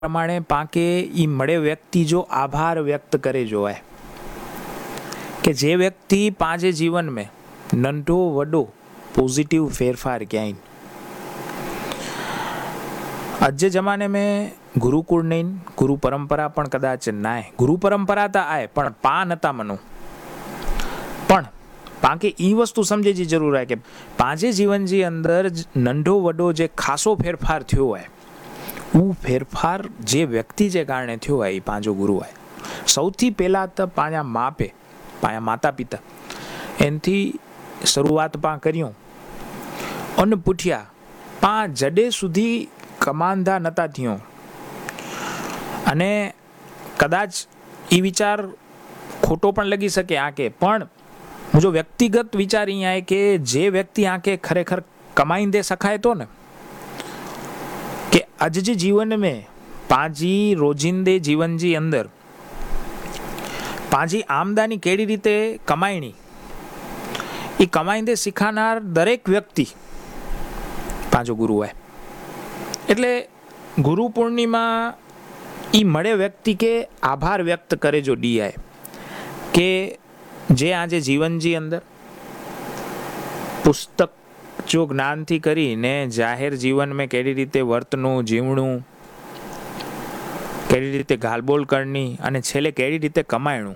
પ્રમાણે પાકે ઈ મળે વ્યક્તિ જો આભાર વ્યક્ત કરે જોવાય કે જે વ્યક્તિ પાંચે जीवन में नंढो वडो पॉजिटिव फेरफार क्यांय आज जमाने में गुरुकुल नहीं गुरु परंपरा पण कदाच नाय गुरु परंपरा तो आए पण पा नता मनो पण पाके ई वस्तु समझे जी जरूर है कि पांचे जीवन जी अंदर नंढो वडो जे खासो फेरफार थयो है वो फेरफार जे व्यक्ति जे कारणे थयो है पांचो गुरु है सौथी पहला तो पाया मापे पाया माता पिता एनथी शुरुआत पा कर्यो अन पूठिया पा जडे सुधी कमांधा नता थयो अने कदाच ई विचार खोटो पण लगी सके आके पण मुझो व्यक्तिगत विचार अहीं आए कि जे व्यक्ति आके खरेखर कमाई दे सकाय तो ने कि आज जे जीवन में पांची रोजिंदे जीवन जी अंदर पांची आमदानी केड़ी रीते कमाईनी ई कमाई दे सिखानार दरेक व्यक्ति पांचो गुरु है एटले गुरु पूर्णिमा ई मळे व्यक्ति के आभार व्यक्त करे जो डी आए के जे आज जीवन जी अंदर पुस्तक जो ज्ञान थी करी ने जाहिर जीवन में केड़ी रीते वर्तनु जीवणु केड़ी रीते गालबोल करनी अने छेले केड़ी रीते कमायणु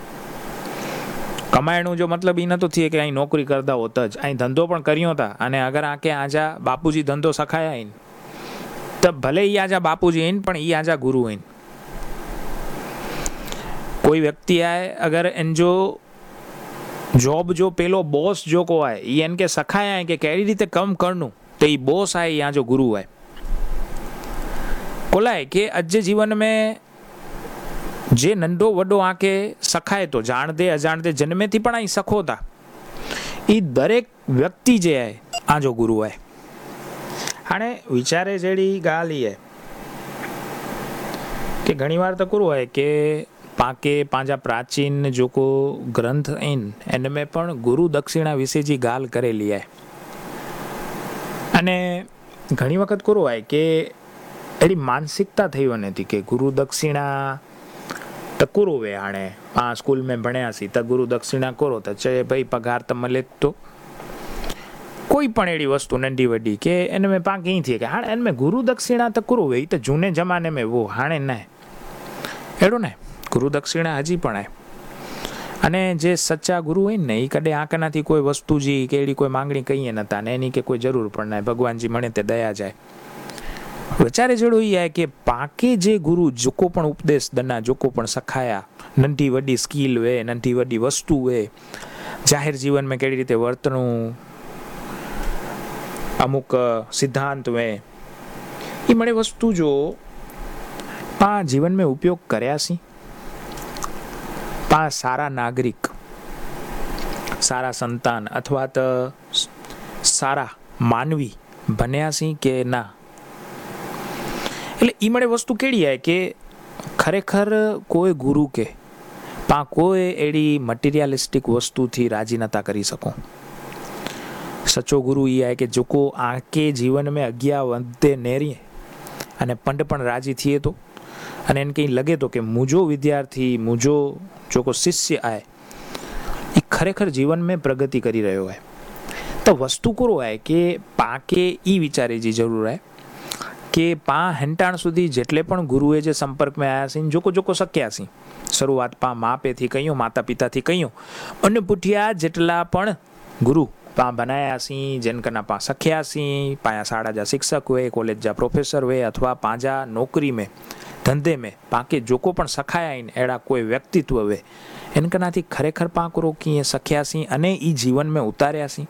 कमायणु जो मतलब ई नतो थी कि अहीं नौकरी करता होत ज अहीं धंधो पण कर्यो था अने अगर आके आजा बापूजी धंधो सखाया हईन तो भले ई आजा बापूजी हईन पण ई आजा गुरु हईन कोई व्यक्ति आए अगर एन जो जॉब जो पेलो बॉस जो को आए ये इनके सखाया है कि केड़ी रीते कम करनु तो ये बॉस आए यहाँ जो गुरु है बोला है कि अज्जे जीवन में जे नंढो वडो आके सखाए तो जान दे अजान दे जन्मे थी पण आई सखो था ई दरेक व्यक्ति जे है आ जो गुरु है हाणे विचारे जेड़ी गाल है कि घणी वार तो गुरु है कि पाके पांजा प्राचीन जो को ग्रंथ इन इनमें पण गुरु दक्षिणा विषय जी गाल करेली है अने घणी वखत करो है कि एडी मानसिकता थई वने थी कि गुरु दक्षिणा तो करो वे हाणे आ स्कूल में भण्या सी तो गुरु दक्षिणा करो तो चे भाई पगार तो मले तो कोई पण एडी वस्तु नंढी वडी के इनमें पाकी थी कि हाणे इनमें गुरु दक्षिणा तो करो वे तो जूने जमाने में वो हाणे न एडो ने गुरु दक्षिणा हजी पण है अने जे सच्चा गुरु है ने कदे आंकनाथी कोई वस्तु जी के एडी कोई मांगणी कहीए नता ने एनी के कोई जरूर पण ना भगवान जी मणे ते दया जाए विचारे जड़ो ई है कि पाके जे गुरु जोको पण उपदेश दना जोको पण सखाया नंढी वडी स्किल वे नंढी वडी वस्तु वे जाहिर जीवन में केड़ी रीते वर्तनु अमुक सिद्धांत वे ई मणे वस्तु जो पा जीवन में उपयोग कर्या सी पा सारा नागरिक सारा संतान अथवा तो सारा मानवी बन्या सी के ना એટલે ઈ મળે વસ્તુ કેડી है कि खरेखर कोई गुरु के पा कोई एडी मटीरियलिस्टिक वस्तु थी राजी नता करी सको सच्चो गुरु ई है कि जो को आके जीवन में अज्ञा वंदे नेरी अने पंड पण राजी थिए तो अने एन कहीं लगे तो कि मुझो विद्यार्थी मुझो जो को शिष्य आए ये खरेखर जीवन में प्रगति करी रह्यो है तो वस्तु करो है कि पाके ई विचारे जी जरूर है कि पा हेंटाण सुधी जेटले पण गुरुए जे संपर्क में आया सी जोको शक्या सी शुरुआत पा मापे थी कहियो माता पिता थी कहियो अने पुठिया जेटला पण गुरु पा बनाया सी जिनकना पा सख्या सी पाया शाळा जा शिक्षक हुए कॉलेज जा प्रोफेसर हुए अथवा पांजा नौकरी में धंधे में पाके जोको पण सखाया इन एड़ा कोई व्यक्तित्व हुए इनकना थी खरेखर पाकरो की सख्या सी अने ई जीवन में उतार्या सी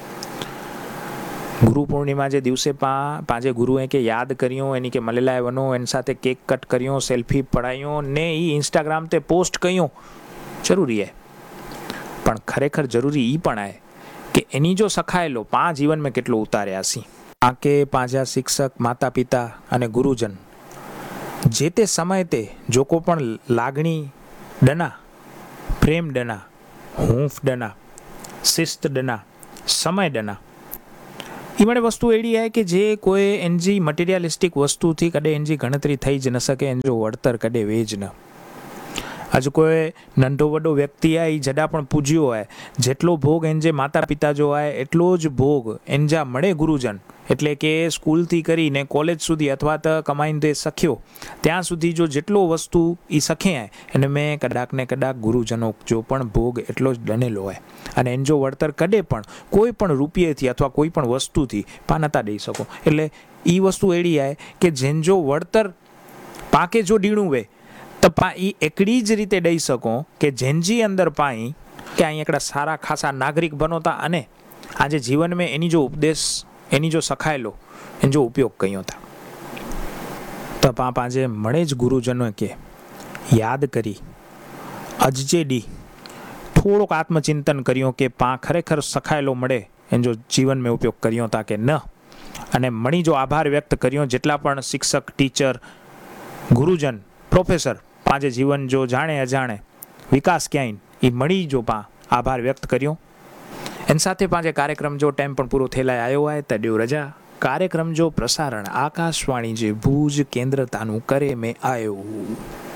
गुरु पूर्णिमा जे दिवसे पांचे गुरुए के याद करियो एनी के मलेलाए वनो एन साथे केक कट करियो सेल्फी पड़ायो ने ई इंस्टाग्राम ते पोस्ट करियो जरूरी है पण खरेखर जरूरी ई पण है कि एनी जो सखायेलो पा जीवन में केटलो उतार्या सी आके पांजा शिक्षक माता पिता अने गुरुजन जेते समय ते जोको पण लागणी डना प्रेम डना हूंफ डना शिस्त डना समय डना ईमणे वस्तु एड़ी है कि जे कोई एनजी मटीरियलिस्टिक वस्तु थी कदे एनजी गणतरी थई ज न सके, एनजो वळतर कदे वेज न। आज कोई नंढो वडो व्यक्ति है जडा पण पूज्यो है, जेटलो भोग एनजे माता पिता जो है एटलो ज भोग एनजा मळे गुरुजन, एटले के स्कूल थी करीने कॉलेज सुधी अथवा तो कमाईने सख्यो त्यां सुधी जो जेटलो वस्तु ई सखे है एने में कदाक ने कदाक गुरुजनो जो पण भोग एटलो ज बनेलो है अने एनजो वळतर कदे पण कोई पण रूपियेथी अथवा कोई पण वस्तुथी पा नता दई सको। एटले ई वस्तु एड़ी है कि जेनजो वळतर पाके जो डीणुं वे तो पा ई एकड़ी ज रीते दई सको कि जेनजी अंदर पाई कि अहीं एकड़ा सारा खासा नागरिक बनोता अने आज जीवन में एनी जो उपदेश एनी जो सखायेलो एन जो उपयोग कयो था। तो पा पाजे मळे ज गुरुजनों के याद करी अजजे डी थोड़ोक आत्मचिंतन कर्यो कि पा खरेखर सखायेलो मळे एन जो जीवन में उपयोग कर्यो था कि न, अने मणी जो आभार व्यक्त कर्यो जेटला पण शिक्षक टीचर गुरुजन प्रोफेसर पाजे जीवन जो जाने अजाणे विकास क्यांय ई मणी जो पा आभार व्यक्त कर्यो। एन साथे पांजे कार्यक्रम जो टाइम पण पूरो थेला आयो है त ड्यो रजा। कार्यक्रम जो प्रसारण आकाशवाणी जे भूज केंद्र तानु करे में आयो।